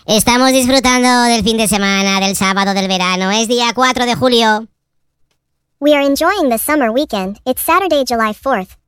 Estamos disfrutando del fin de semana, del sábado del verano. Es día 4 de julio. We are enjoying the summer weekend. It's Saturday, July 4th.